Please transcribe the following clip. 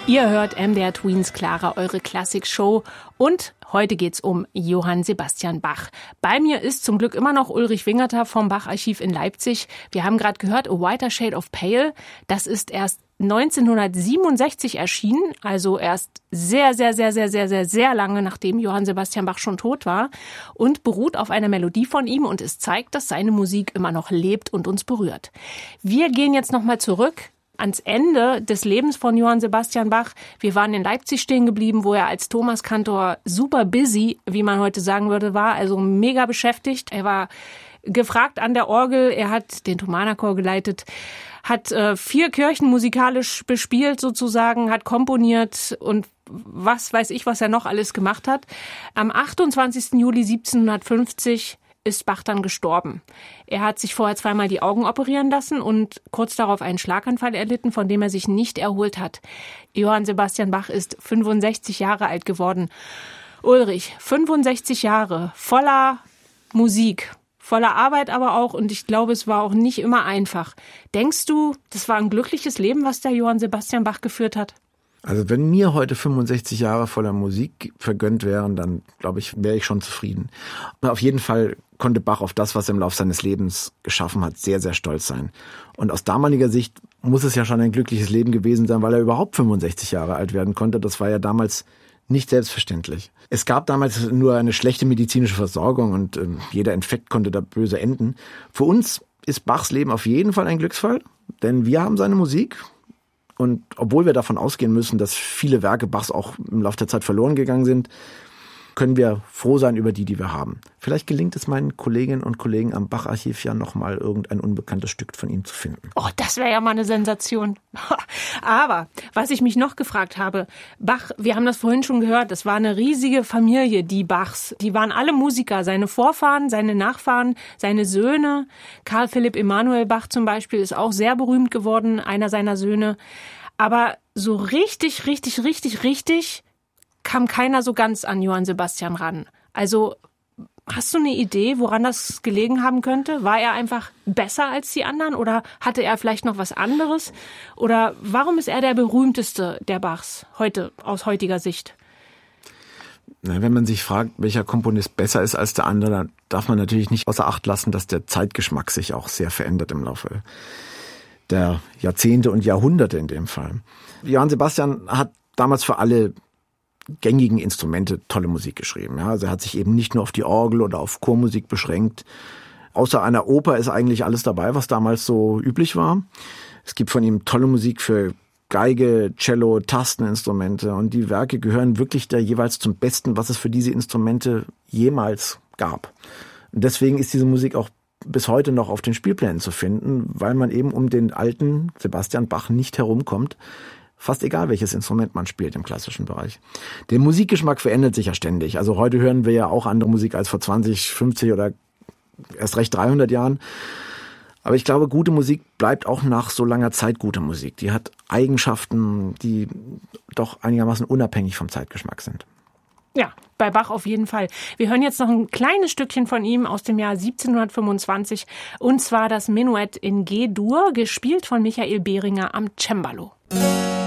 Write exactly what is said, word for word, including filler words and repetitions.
Ihr hört M D R Tweens Clara, eure Klassik-Show. Und heute geht's um Johann Sebastian Bach. Bei mir ist zum Glück immer noch Ulrich Wingerter vom Bach-Archiv in Leipzig. Wir haben gerade gehört, A Whiter Shade of Pale. Das ist erst neunzehnhundertsiebenundsechzig erschienen, also erst sehr, sehr, sehr, sehr, sehr, sehr, sehr lange, nachdem Johann Sebastian Bach schon tot war, und beruht auf einer Melodie von ihm, und es zeigt, dass seine Musik immer noch lebt und uns berührt. Wir gehen jetzt nochmal zurück ans Ende des Lebens von Johann Sebastian Bach. Wir waren in Leipzig stehen geblieben, wo er als Thomaskantor super busy, wie man heute sagen würde, war, also mega beschäftigt. Er war gefragt an der Orgel, er hat den Thomanerchor geleitet, hat äh, vier Kirchen musikalisch bespielt sozusagen, hat komponiert und was weiß ich, was er noch alles gemacht hat. Am achtundzwanzigsten Juli siebzehnhundertfünfzig ist Bach dann gestorben. Er hat sich vorher zweimal die Augen operieren lassen und kurz darauf einen Schlaganfall erlitten, von dem er sich nicht erholt hat. Johann Sebastian Bach ist fünfundsechzig Jahre alt geworden. Ulrich, fünfundsechzig Jahre, voller Musik, voller Arbeit aber auch, und ich glaube, es war auch nicht immer einfach. Denkst du, das war ein glückliches Leben, was der Johann Sebastian Bach geführt hat? Also wenn mir heute fünfundsechzig Jahre voller Musik vergönnt wären, dann glaube ich, wäre ich schon zufrieden. Aber auf jeden Fall konnte Bach auf das, was er im Laufe seines Lebens geschaffen hat, sehr, sehr stolz sein. Und aus damaliger Sicht muss es ja schon ein glückliches Leben gewesen sein, weil er überhaupt fünfundsechzig Jahre alt werden konnte. Das war ja damals nicht selbstverständlich. Es gab damals nur eine schlechte medizinische Versorgung und äh, jeder Infekt konnte da böse enden. Für uns ist Bachs Leben auf jeden Fall ein Glücksfall, denn wir haben seine Musik. Und obwohl wir davon ausgehen müssen, dass viele Werke Bachs auch im Laufe der Zeit verloren gegangen sind, können wir froh sein über die, die wir haben. Vielleicht gelingt es meinen Kolleginnen und Kollegen am Bach-Archiv ja nochmal irgendein unbekanntes Stück von ihm zu finden. Oh, das wäre ja mal eine Sensation. Aber was ich mich noch gefragt habe, Bach, wir haben das vorhin schon gehört, das war eine riesige Familie, die Bachs. Die waren alle Musiker, seine Vorfahren, seine Nachfahren, seine Söhne. Karl Philipp Emanuel Bach zum Beispiel ist auch sehr berühmt geworden, einer seiner Söhne. Aber so richtig, richtig, richtig, richtig kam keiner so ganz an Johann Sebastian ran. Also hast du eine Idee, woran das gelegen haben könnte? War er einfach besser als die anderen oder hatte er vielleicht noch was anderes? Oder warum ist er der berühmteste der Bachs heute aus heutiger Sicht? Na, wenn man sich fragt, welcher Komponist besser ist als der andere, dann darf man natürlich nicht außer Acht lassen, dass der Zeitgeschmack sich auch sehr verändert im Laufe der Jahrzehnte und Jahrhunderte in dem Fall. Johann Sebastian hat damals für alle gängigen Instrumente tolle Musik geschrieben. Ja, also er hat sich eben nicht nur auf die Orgel oder auf Chormusik beschränkt. Außer einer Oper ist eigentlich alles dabei, was damals so üblich war. Es gibt von ihm tolle Musik für Geige, Cello, Tasteninstrumente, und die Werke gehören wirklich da jeweils zum Besten, was es für diese Instrumente jemals gab. Und deswegen ist diese Musik auch bis heute noch auf den Spielplänen zu finden, weil man eben um den alten Sebastian Bach nicht herumkommt. Fast egal, welches Instrument man spielt im klassischen Bereich. Der Musikgeschmack verändert sich ja ständig. Also heute hören wir ja auch andere Musik als vor zwanzig, fünfzig oder erst recht dreihundert Jahren. Aber ich glaube, gute Musik bleibt auch nach so langer Zeit gute Musik. Die hat Eigenschaften, die doch einigermaßen unabhängig vom Zeitgeschmack sind. Ja, bei Bach auf jeden Fall. Wir hören jetzt noch ein kleines Stückchen von ihm aus dem Jahr siebzehnhundertfünfundzwanzig, und zwar das Menuett in G-Dur, gespielt von Michael Behringer am Cembalo.